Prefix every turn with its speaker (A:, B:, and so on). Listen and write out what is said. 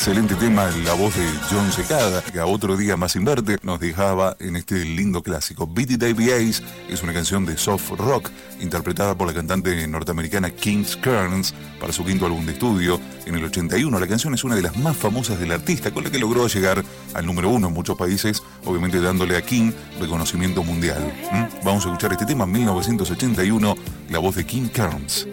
A: excelente tema, la voz de John Secada, que a Otro Día Más Sin Verte nos dejaba en este lindo clásico. Beat It Baby Ace es una canción de soft rock interpretada por la cantante norteamericana Kings Kearns para su quinto álbum de estudio en el 81. La canción es una de las más famosas del artista, con la que logró llegar al número 1 en muchos países, obviamente dándole a King reconocimiento mundial. Vamos a escuchar este tema en 1981, la voz de King Kearns.